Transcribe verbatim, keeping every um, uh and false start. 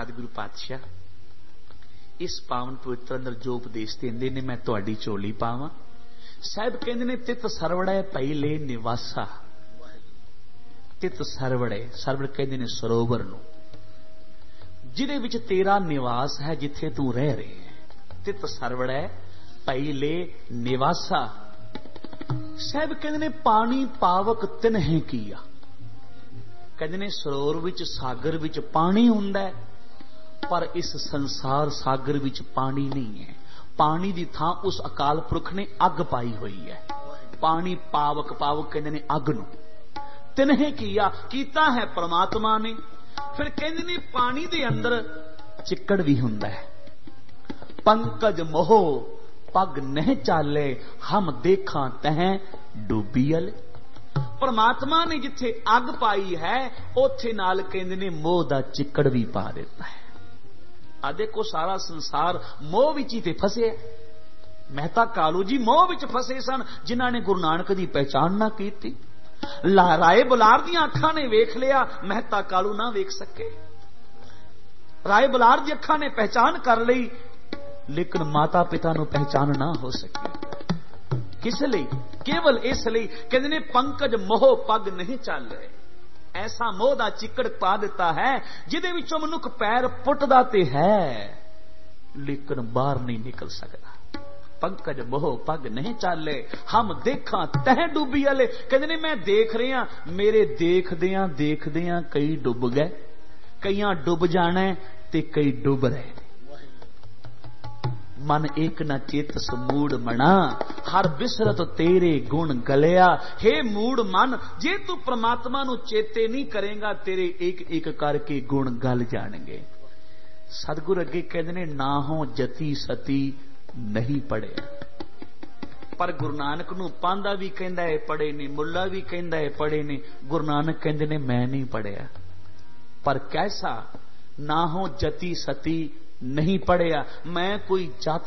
सतगुरु पातशाह इस पावन पवित्र अंदर जो उपदेश देंदे ने मैं तुहाडी झोली पावां। साहिब कहंदे ने तित सरवड़े पई ले निवासा। तित सरवड़े सरवड़ कहंदे ने सरोवर नूं जिहदे विच तेरा निवास है, जिथे तू रह रहे है। तित सरवड़े पई ले निवासा। साहिब कहंदे ने पानी पावक तिन्हें कीया। कहंदे ने सरोवर विच सागर विच पानी हुंदा है, पर इस संसार सागर विच पानी नहीं है। पानी दी थां उस अकाल पुरख ने अग पाई हुई है। पानी पावक, पावक कहंदे ने अग नूं। तिन्हें किया, कीता है परमात्मा ने। फिर कहंदे ने पानी दे अंदर चिक्कड़ भी हुंदा है। पंकज मोह पग नहीं चाले, हम देखा तह डूबियल। परमात्मा ने जिथे अग पाई है उथे नाल कहंदे ने मोह दा चिक्कड़ भी पा देता है। आ देखो सारा संसार मोह विच ही ते फसे है। मेहता कालू जी मोह विच फसे सन, जिन्हां ने गुरु नानक दी पहचान ना कीती। राय बुलार दी अखां ने वेख लिया, मेहता कालू ना वेख सके। राय बुलार दी अखां ने पहचान कर लई, लेकिन माता पिता नूं पहचान ना हो सकी। किस लई? केवल इस लई कहंदे ने पंकज मोह पग नहीं चल रहे। ऐसा मोह दा चिक्कड़ पा दिता है जिहदे विचों मनुख पैर पुटदा ते है, लेकिन बाहर नहीं निकल सकता। पंकज मोह पग नहीं चाले, हम देखा तह डूबी वाले। कहंदे ने मैं देख रहा, मेरे देखदियां देखदियां कई डुब गए, कईयां डुब जाना ते कई डुब रहे। मन एक न चेत समूड मना, हर बिसरत तेरे गुण गलिया। हे मूड मन, जे तू परमात्मा नू चेते नहीं करेगा, तेरे एक एक करके गुण गल जाणगे। सतगुरु अगे कहंदे ने ना हो जति सती नहीं पढ़िया। पर गुरु नानक नू पांदा भी कहंदा है पढ़े ने, मुल्ला भी कहंदा है पढ़े ने। गुरु नानक कहंदे ने मैं नहीं पढ़िया। पर कैसा? ना हो जति सती नहीं पढ़िया। मैं कोई जात